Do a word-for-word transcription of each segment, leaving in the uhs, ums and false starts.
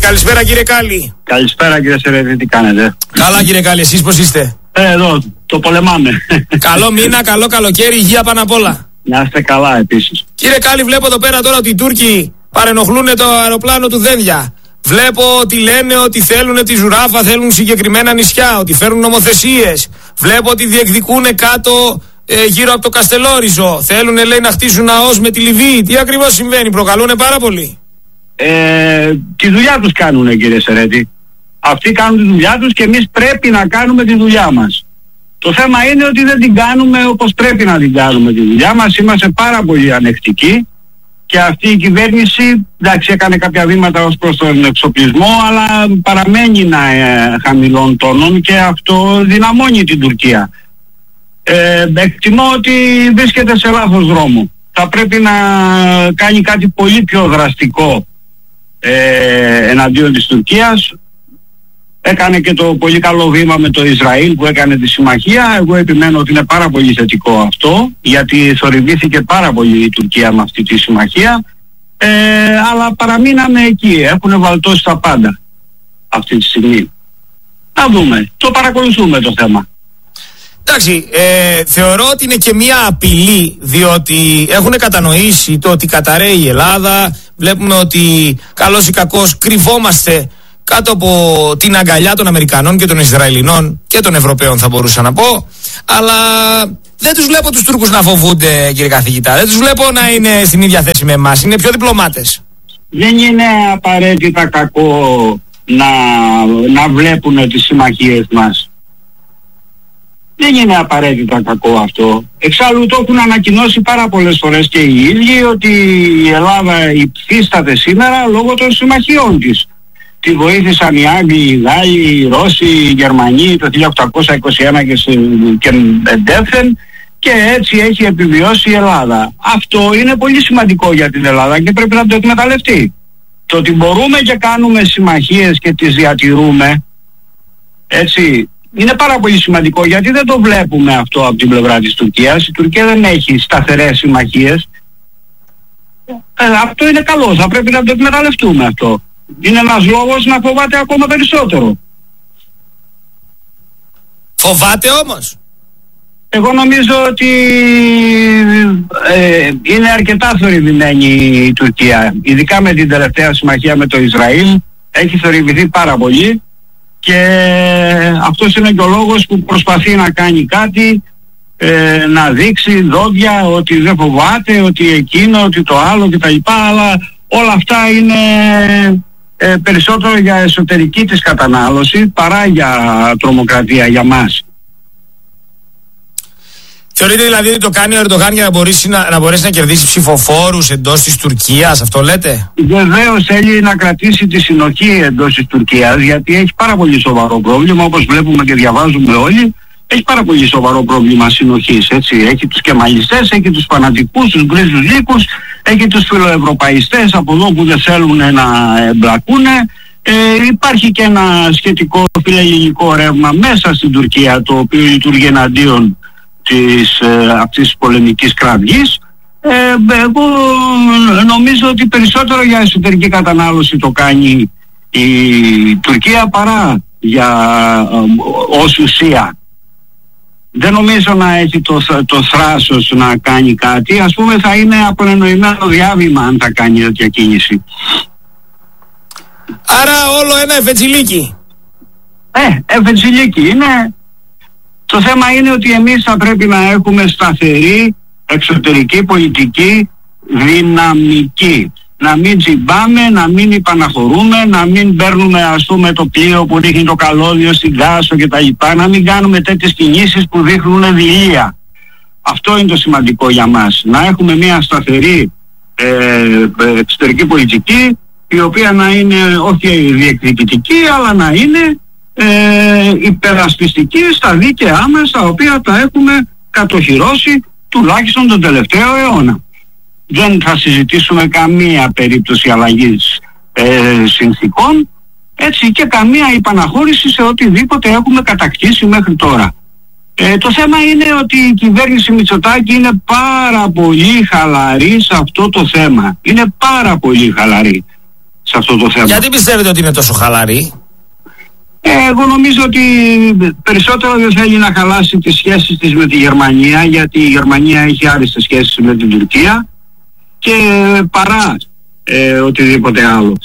Καλησπέρα κύριε Κάλλη. Καλησπέρα κύριε Σερέδη, τι κάνετε? Καλά κύριε Κάλλη, εσείς πώς είστε? Ε, εδώ, το πολεμάμε. Καλό μήνα, καλό καλοκαίρι, υγεία πάνω απ' όλα. Να είστε καλά επίσης. Κύριε Κάλλη, βλέπω εδώ πέρα τώρα ότι οι Τούρκοι παρενοχλούν το αεροπλάνο του Δένδια. Βλέπω ότι λένε ότι θέλουν τη Ζουράφα, θέλουν συγκεκριμένα νησιά, ότι φέρουν νομοθεσίες. Βλέπω ότι διεκδικούν κάτω ε, γύρω από το Καστελόριζο. Θέλουν, λέει, να χτίσουν ΑΟΣ με τη Λιβύη. Τι ακριβώς συμβαίνει, προκαλούν πάρα πολύ? Ε, τη δουλειά τους κάνουν κύριε Σερέτη. Αυτοί κάνουν τη δουλειά τους και εμείς πρέπει να κάνουμε τη δουλειά μας. Το θέμα είναι ότι δεν την κάνουμε όπως πρέπει να την κάνουμε τη δουλειά μας. Είμαστε πάρα πολύ ανεκτικοί και αυτή η κυβέρνηση, εντάξει, έκανε κάποια βήματα ως προς τον εξοπλισμό, αλλά παραμένει να ε, χαμηλών τόνων και αυτό δυναμώνει την Τουρκία. Ε, εκτιμώ ότι βρίσκεται σε λάθος δρόμο. Θα πρέπει να κάνει κάτι πολύ πιο δραστικό ε, εναντίον της Τουρκίας. Έκανε και το πολύ καλό βήμα με το Ισραήλ που έκανε τη συμμαχία. Εγώ επιμένω ότι είναι πάρα πολύ θετικό αυτό, γιατί θορυβήθηκε πάρα πολύ η Τουρκία με αυτή τη συμμαχία, ε, αλλά παραμείναμε εκεί, έχουν βαλτώσει τα πάντα αυτή τη στιγμή. Να δούμε, το παρακολουθούμε το θέμα. Εντάξει, ε, θεωρώ ότι είναι και μια απειλή, διότι έχουν κατανοήσει το ότι καταραίει η Ελλάδα. Βλέπουμε ότι καλώς ή κακώς κρυβόμαστε κάτω από την αγκαλιά των Αμερικανών και των Ισραηλινών και των Ευρωπαίων, θα μπορούσα να πω. Αλλά δεν τους βλέπω τους Τούρκους να φοβούνται, κύριε καθηγητά. Δεν τους βλέπω να είναι στην ίδια θέση με εμάς. Είναι πιο διπλωμάτες. Δεν είναι απαραίτητα κακό να, να βλέπουν τις συμμαχίες μας. Δεν είναι απαραίτητα κακό αυτό. Εξάλλου το έχουν ανακοινώσει πάρα πολλές φορές και οι ίδιοι ότι η Ελλάδα υφίσταται σήμερα λόγω των συμμαχιών της. Τη βοήθησαν οι Άγγλοι, οι Γάλλοι, οι Ρώσοι, οι Γερμανοί το χίλια οκτακόσια είκοσι ένα και, και εντεύθεν, και έτσι έχει επιβιώσει η Ελλάδα. Αυτό είναι πολύ σημαντικό για την Ελλάδα και πρέπει να το εκμεταλλευτεί. Το ότι μπορούμε και κάνουμε συμμαχίες και τις διατηρούμε, έτσι, είναι πάρα πολύ σημαντικό, γιατί δεν το βλέπουμε αυτό από την πλευρά της Τουρκίας. Η Τουρκία δεν έχει σταθερές συμμαχίες. Ε, αυτό είναι καλό, θα πρέπει να το εκμεταλλευτούμε αυτό. Είναι ένας λόγος να φοβάται ακόμα περισσότερο. Φοβάται όμως? Εγώ νομίζω ότι ε, είναι αρκετά θορυβημένη η Τουρκία. Ειδικά με την τελευταία συμμαχία με το Ισραήλ έχει θορυβηθεί πάρα πολύ, και αυτός είναι και ο λόγος που προσπαθεί να κάνει κάτι, ε, να δείξει δόντια ότι δεν φοβάται, ότι εκείνο, ότι το άλλο κτλ. Αλλά όλα αυτά είναι ε, περισσότερο για εσωτερική της κατανάλωση παρά για τρομοκρατία για μας. Θεωρείτε δηλαδή ότι το κάνει ο Ερντογάν για να μπορέσει να, να, μπορέσει να κερδίσει ψηφοφόρους εντός της Τουρκίας, αυτό λέτε? Βεβαίως θέλει να κρατήσει τη συνοχή εντός της Τουρκίας, γιατί έχει πάρα πολύ σοβαρό πρόβλημα, όπως βλέπουμε και διαβάζουμε όλοι. Έχει πάρα πολύ σοβαρό πρόβλημα συνοχής, έτσι. Έχει τους κεμαλιστές, έχει τους φανατικούς, τους γκρίζους λύκους, έχει τους φιλοευρωπαϊστές από εδώ που δεν θέλουν να εμπλακούν. Ε, υπάρχει και ένα σχετικό φιλελληνικό ρεύμα μέσα στην Τουρκία, το οποίο λειτουργεί εναντίον της, ε, αυτής της πολεμικής κραυγής. Ε, εγώ νομίζω ότι περισσότερο για εσωτερική κατανάλωση το κάνει η Τουρκία παρά για ε, ως ουσία. Δεν νομίζω να έχει το, το θράσος να κάνει κάτι. Ας πούμε θα είναι απονενοημένο διάβημα αν θα κάνει τέτοια κίνηση. Άρα όλο ένα εφετσιλίκι. Ε, εφετσιλίκι είναι. Το θέμα είναι ότι εμείς θα πρέπει να έχουμε σταθερή εξωτερική πολιτική δυναμική. Να μην τσιμπάμε, να μην υπαναχωρούμε, να μην παίρνουμε ας πούμε το πλοίο που ρίχνει το καλώδιο στην Κάσο και τα λοιπά, να μην κάνουμε τέτοιες κινήσεις που δείχνουν δειλία. Αυτό είναι το σημαντικό για μας. Να έχουμε μια σταθερή ε, εξωτερική πολιτική, η οποία να είναι όχι διεκδικητική, αλλά να είναι ε, υπερασπιστική στα δίκαιά μας, τα οποία τα έχουμε κατοχυρώσει τουλάχιστον τον τελευταίο αιώνα. Δεν θα συζητήσουμε καμία περίπτωση αλλαγής ε, συνθήκων, έτσι, και καμία υπαναχώρηση σε οτιδήποτε έχουμε κατακτήσει μέχρι τώρα. Ε, το θέμα είναι ότι η κυβέρνηση Μητσοτάκη είναι πάρα πολύ χαλαρή σε αυτό το θέμα. Είναι πάρα πολύ χαλαρή. σε αυτό το θέμα. Γιατί πιστεύετε ότι είναι τόσο χαλαρή? Ε, εγώ νομίζω ότι περισσότερο δεν θέλει να χαλάσει τις σχέσεις της με τη Γερμανία, γιατί η Γερμανία έχει άριστες σχέσεις με την Τουρκία, και παρά ε, οτιδήποτε άλλο.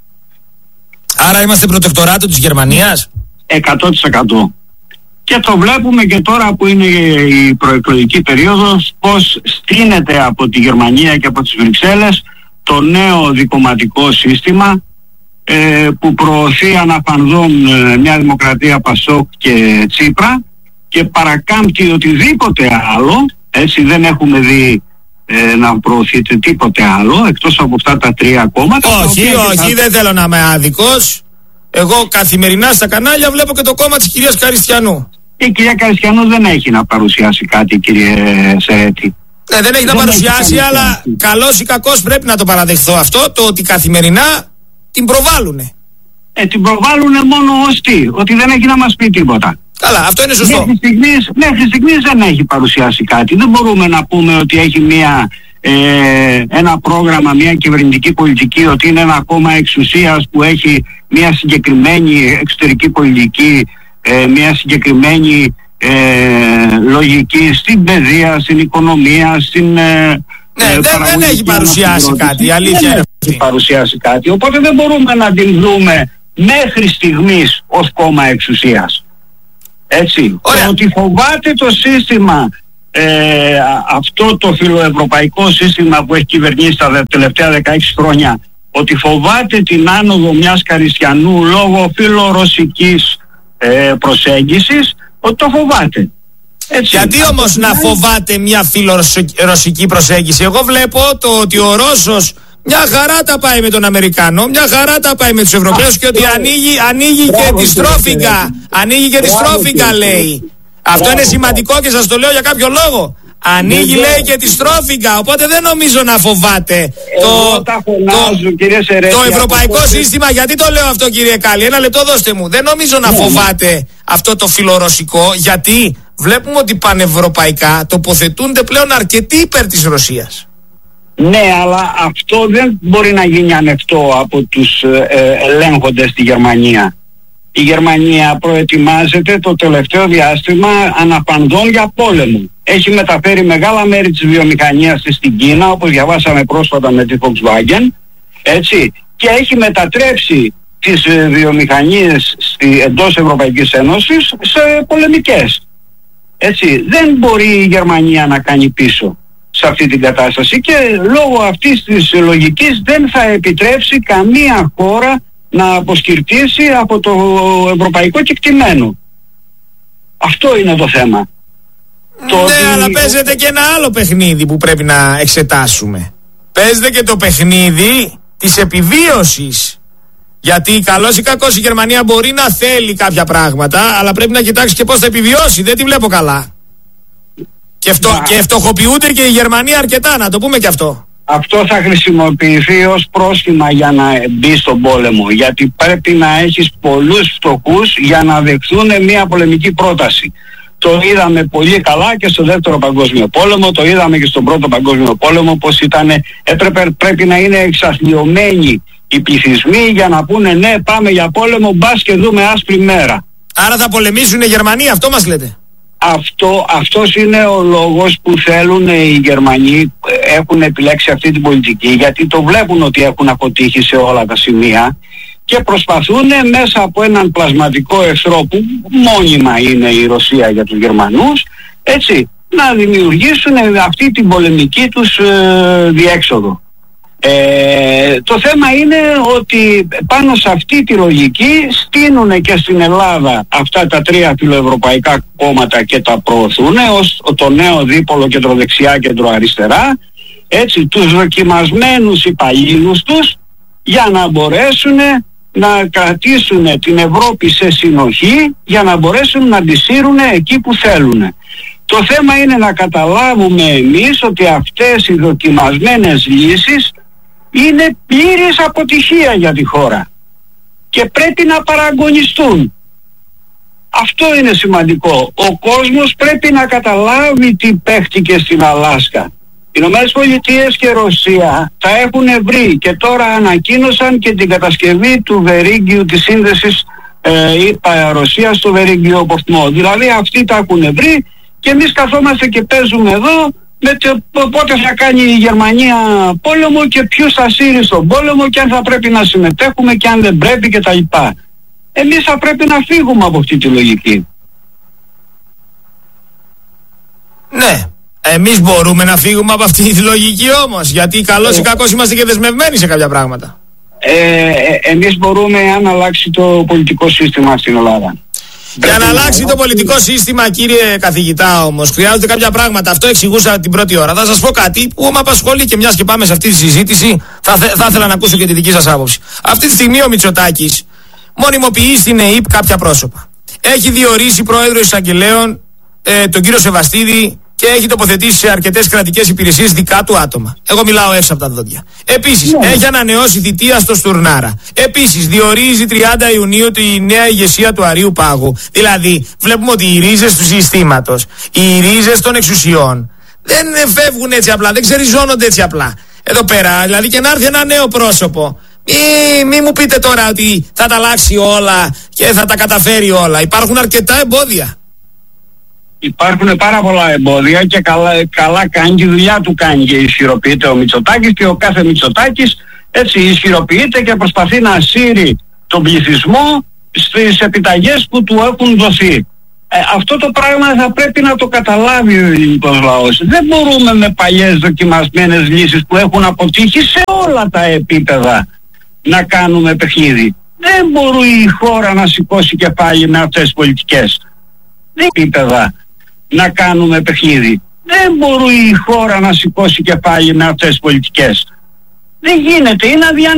Άρα είμαστε προτεκτοράτο της Γερμανίας? εκατό τοις εκατό. Και το βλέπουμε και τώρα που είναι η προεκλογική περίοδος, πως στείνεται από τη Γερμανία και από τις Βρυξέλλες το νέο δικομματικό σύστημα, ε, που προωθεί αναφανδόν ε, μια δημοκρατία Πασόκ και Τσίπρα, και παρακάμπτει οτιδήποτε άλλο. Έτσι δεν έχουμε δει ε, να προωθείται τίποτε άλλο εκτός από αυτά τα τρία κόμματα. Όχι, όχι, θα... δεν θέλω να είμαι άδικος. Εγώ καθημερινά στα κανάλια βλέπω και το κόμμα της κυρίας Καριστιανού. Η κυρία Καριστιανού δεν έχει να παρουσιάσει κάτι, κύριε Σερέτη. Ναι, δεν έχει δεν να παρουσιάσει, έχει αλλά καλός ή κακός πρέπει να το παραδεχθώ αυτό, το ότι καθημερινά την προβάλλουνε. Ε, την προβάλλουνε μόνο ως τι, ότι δεν έχει να μας πει τίποτα. Καλά, αυτό είναι σωστό. Μέχρι στιγμής, μέχρι στιγμής δεν έχει παρουσιάσει κάτι. Δεν μπορούμε να πούμε ότι έχει μια, ε, ένα πρόγραμμα, μια κυβερνητική πολιτική, ότι είναι ένα κόμμα εξουσίας που έχει μια συγκεκριμένη εξωτερική πολιτική, ε, μια συγκεκριμένη ε, λογική στην παιδεία, στην οικονομία, στην... Ε, ναι, ε, δεν, δεν έχει παρουσιάσει κάτι, η αλήθεια δεν είναι. Έχει παρουσιάσει κάτι, οπότε δεν μπορούμε να την δούμε μέχρι στιγμής ως κόμμα εξουσίας. Έτσι, Ωραία. Το ότι φοβάται το σύστημα, ε, αυτό το φιλοευρωπαϊκό σύστημα που έχει κυβερνήσει τα τελευταία δεκαέξι χρόνια, ότι φοβάται την άνοδο μιας Καριστιανού λόγω φιλορωσικής ε, προσέγγισης, ότι το φοβάται. Έτσι. Γιατί όμως να φοβάται μια φιλορωσική προσέγγιση? Εγώ βλέπω το ότι ο Ρώσος μια χαρά τα πάει με τον Αμερικάνο, μια χαρά τα πάει με τους Ευρωπαίους, και ότι ανοίγει, ανοίγει και τη στρόφιγγα. Ανοίγει και τη στρόφιγγα, λέει. Αυτό είναι σημαντικό και σας το λέω για κάποιο λόγο. Ανοίγει, λέει, και τη στρόφιγγα. Οπότε δεν νομίζω να φοβάται το, το, το ευρωπαϊκό σύστημα. Γιατί το λέω αυτό, κύριε Κάλλη? Ένα λεπτό δώστε μου. Δεν νομίζω να φοβάται αυτό το φιλορωσικό, γιατί βλέπουμε ότι πανευρωπαϊκά τοποθετούνται πλέον αρκετοί υπέρ της Ρωσίας. Ναι, αλλά αυτό δεν μπορεί να γίνει ανεκτό από τους ε, ελέγχοντες στη Γερμανία. Η Γερμανία προετοιμάζεται το τελευταίο διάστημα αναπαντών για πόλεμο. Έχει μεταφέρει μεγάλα μέρη της βιομηχανίας της στην Κίνα, όπως διαβάσαμε πρόσφατα με τη Volkswagen, έτσι, και έχει μετατρέψει τις ε, βιομηχανίες στη, εντός Ευρωπαϊκής Ένωσης σε πολεμικές. Έτσι, δεν μπορεί η Γερμανία να κάνει πίσω σε αυτή την κατάσταση, και λόγω αυτής της λογικής δεν θα επιτρέψει καμία χώρα να αποσκυρτήσει από το ευρωπαϊκό κεκτημένο. Αυτό είναι το θέμα. Ναι, το ότι... αλλά παίζεται και ένα άλλο παιχνίδι που πρέπει να εξετάσουμε. Παίζεται και το παιχνίδι της επιβίωσης. Γιατί καλώς ή κακώς η Γερμανία μπορεί να θέλει κάποια πράγματα, αλλά πρέπει να κοιτάξει και πώς θα επιβιώσει. Δεν τη βλέπω καλά. Και, φτω... yeah. και φτωχοποιούνται και οι Γερμανοί αρκετά, να το πούμε και αυτό. Αυτό θα χρησιμοποιηθεί ως πρόσχημα για να μπει στον πόλεμο, γιατί πρέπει να έχεις πολλούς φτωχούς για να δεχθούν μια πολεμική πρόταση. Το είδαμε πολύ καλά και στο δεύτερο παγκόσμιο πόλεμο, το είδαμε και στον πρώτο παγκόσμιο πόλεμο, πως ήταν, έπρεπε, πρέπει να είναι εξαθλιωμένοι οι πληθυσμοί για να πούνε ναι, πάμε για πόλεμο, μπας και δούμε άσπρη μέρα. Άρα θα πολεμήσουν οι Γερμανοί, αυτό μας λέτε? Αυτό, αυτός είναι ο λόγος που θέλουν οι Γερμανοί, έχουν επιλέξει αυτή την πολιτική, γιατί το βλέπουν ότι έχουν αποτύχει σε όλα τα σημεία και προσπαθούν μέσα από έναν πλασματικό εχθρό που μόνιμα είναι η Ρωσία για τους Γερμανούς, έτσι, να δημιουργήσουν αυτή την πολεμική τους ε, διέξοδο. Ε, το θέμα είναι ότι πάνω σε αυτή τη λογική στείνουν και στην Ελλάδα αυτά τα τρία φιλοευρωπαϊκά κόμματα και τα προωθούν ως το νέο δίπολο κεντροδεξιά κεντροαριστερά, έτσι, τους δοκιμασμένους υπαλλήλους τους, για να μπορέσουν να κρατήσουν την Ευρώπη σε συνοχή, για να μπορέσουν να τη σύρουν εκεί που θέλουν. Το θέμα είναι να καταλάβουμε εμείς ότι αυτές οι δοκιμασμένες λύσεις είναι πλήρης αποτυχία για τη χώρα και πρέπει να παραγωνιστούν. Αυτό είναι σημαντικό. Ο κόσμος πρέπει να καταλάβει τι παίχτηκε στην Αλάσκα. Οι Ηνωμένες Πολιτείες και Ρωσία τα έχουν βρει και τώρα ανακοίνωσαν και την κατασκευή του Βερίγγιου, της σύνδεσης ε, είπα, Ρωσία στο Βερίγγιο Πορθμό. Δηλαδή αυτοί τα έχουν βρει και εμείς καθόμαστε και παίζουμε εδώ με το πότε θα κάνει η Γερμανία πόλεμο και ποιους θα σύρει στον πόλεμο και αν θα πρέπει να συμμετέχουμε και αν δεν πρέπει κτλ. Εμείς θα πρέπει να φύγουμε από αυτή τη λογική. Ναι. Εμείς μπορούμε να φύγουμε από αυτή τη λογική όμως, γιατί καλώς ή κακώς είμαστε και δεσμευμένοι σε κάποια πράγματα. Ε, ε, εμείς μπορούμε αν αλλάξει το πολιτικό σύστημα στην Ελλάδα. Για να αλλάξει το πολιτικό σύστημα, κύριε καθηγητά, όμως χρειάζονται κάποια πράγματα. Αυτό εξηγούσα την πρώτη ώρα. Θα σας πω κάτι που με απασχολεί και μιας και πάμε σε αυτή τη συζήτηση, θα, θε, θα ήθελα να ακούσω και τη δική σας άποψη. Αυτή τη στιγμή ο Μητσοτάκης μονιμοποιεί στην ΕΕΠ κάποια πρόσωπα. Έχει διορίσει πρόεδρο εισαγγελέων ε, τον κύριο Σεβαστίδη και έχει τοποθετήσει σε αρκετές κρατικές υπηρεσίες δικά του άτομα. Εγώ μιλάω εύσα από τα δόντια. Επίσης, yeah. έχει ανανεώσει θητεία στο Στουρνάρα. Επίσης, διορίζει τριάντα Ιουνίου τη νέα ηγεσία του Αρείου Πάγου. Δηλαδή, βλέπουμε ότι οι ρίζες του συστήματος, οι ρίζες των εξουσιών δεν φεύγουν έτσι απλά, δεν ξεριζώνονται έτσι απλά. Εδώ πέρα, δηλαδή και να έρθει ένα νέο πρόσωπο. Μη, μη μου πείτε τώρα ότι θα τα αλλάξει όλα και θα τα καταφέρει όλα. Υπάρχουν αρκετά εμπόδια. Υπάρχουν πάρα πολλά εμπόδια και καλά, καλά κάνει, τη δουλειά του κάνει και ισχυροποιείται ο Μητσοτάκης και ο κάθε Μητσοτάκης έτσι ισχυροποιείται και προσπαθεί να σύρει τον πληθυσμό στις επιταγές που του έχουν δοθεί. Ε, αυτό το πράγμα θα πρέπει να το καταλάβει ο ελληνικός λαός. Δεν μπορούμε με παλιές δοκιμασμένες λύσεις που έχουν αποτύχει σε όλα τα επίπεδα να κάνουμε παιχνίδι. Δεν μπορεί η χώρα να σηκώσει κεφάλι με αυτές τις πολιτικές. Δεν επίπεδα να κάνουμε παιχνίδι. Δεν μπορεί η χώρα να σηκώσει κεφάλι με αυτές τις πολιτικές. Δεν γίνεται, είναι αδιανόητο.